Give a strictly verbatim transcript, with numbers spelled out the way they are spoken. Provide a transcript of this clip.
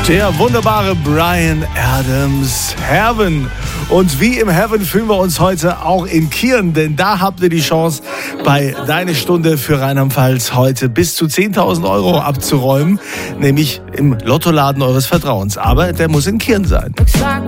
Der wunderbare Bryan Adams, Heaven. Und wie im Heaven fühlen wir uns heute auch in Kirn, denn da habt ihr die Chance, bei Deine Stunde für Rheinland-Pfalz heute bis zu zehntausend Euro abzuräumen, nämlich im Lottoladen eures Vertrauens. Aber der muss in Kirn sein.